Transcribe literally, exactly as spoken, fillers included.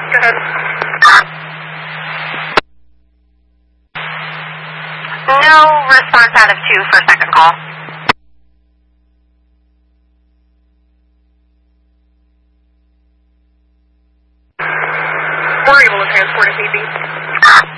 Go ahead. No response out of two for second call. We're able to transport if need be.